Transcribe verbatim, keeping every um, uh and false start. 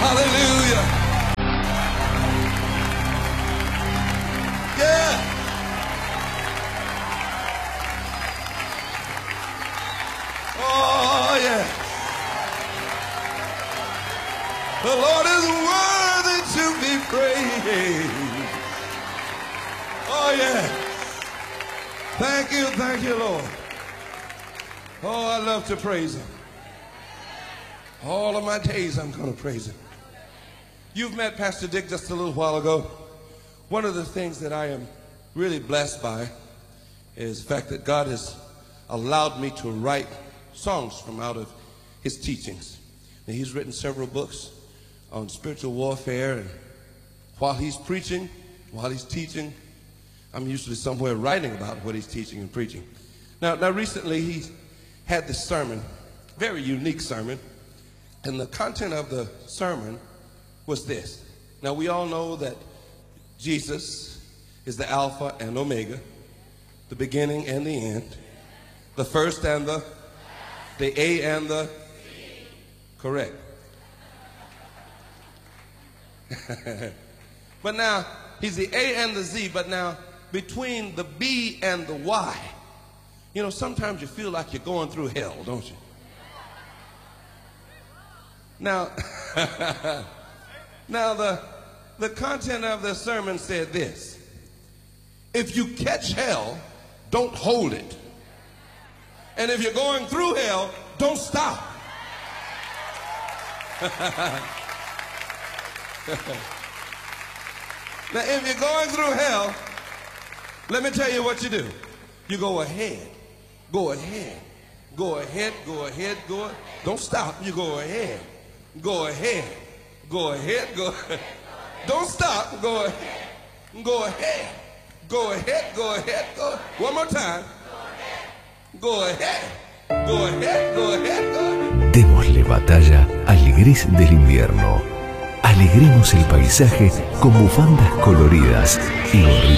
Hallelujah. Yeah. Oh, yeah. The Lord is worthy to be praised. Oh, yeah. Thank you, thank you, Lord. Oh, I love to praise him. All of my days I'm going to praise him. You've met Pastor Dick just a little while ago. One of the things that I am really blessed by is the fact that God has allowed me to write songs from out of his teachings. And he's written several books on spiritual warfare, and while he's preaching, while he's teaching, I'm usually somewhere writing about what he's teaching and preaching. Now, now recently he had this sermon, very unique sermon, and the content of the sermon was this. Now, we all know that Jesus is the Alpha and Omega, the beginning and the end, the first and the, the A and the, correct. But now, he's the A and the Z, but now between the B and the Y, you know, sometimes you feel like you're going through hell, don't you? Now, now the, the content of the sermon said this: if you catch hell, don't hold it. And if you're going through hell, don't stop. Now, if you're going through hell, let me tell you what you do. You go ahead, go ahead, go ahead, go ahead, go ahead. Don't stop. You go ahead, go ahead, go ahead, go ahead. Don't stop. Go ahead, go ahead, go ahead, go ahead, go. One more time. Go ahead, go ahead, go ahead, go ahead. Démosle batalla al gris del invierno. Alegremos el paisaje con bufandas coloridas y gorritos.